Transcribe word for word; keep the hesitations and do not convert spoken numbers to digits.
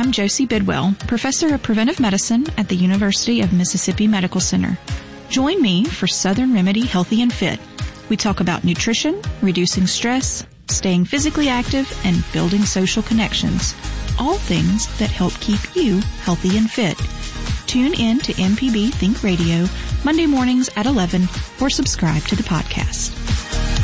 I'm Josie Bidwell, Professor of Preventive Medicine at the University of Mississippi Medical Center. Join me for Southern Remedy Healthy and Fit. We talk about nutrition, reducing stress, staying physically active, and building social connections. All things that help keep you healthy and fit. Tune in to M P B Think Radio Monday mornings at eleven or subscribe to the podcast.